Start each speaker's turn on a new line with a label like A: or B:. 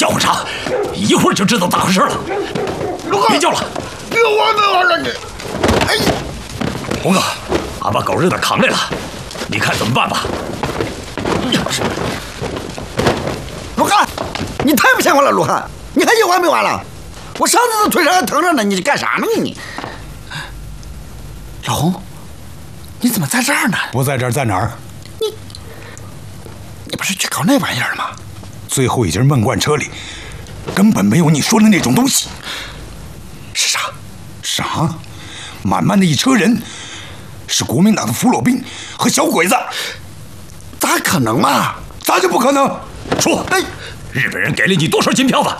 A: 叫唤啥？一会儿就知道咋回事了。别叫了，
B: 别玩了你！哎，
A: 红哥，俺把狗日的扛来了，你看怎么办吧？
B: 陆汉，你太不像话了，陆汉，你还有完没完了？我上次都腿上还疼着呢，你干啥呢你？老红，你怎么在这儿呢？
C: 不在这儿在哪儿？
B: 你不是去搞那玩意儿吗？
C: 最后一节闷罐车里根本没有你说的那种东西。
B: 是啥？
C: 啥？满满的一车人，是国民党的俘虏兵和小鬼子。
B: 咋可能嘛？
C: 咋就不可能？
A: 说，日本人给了你多少金票子？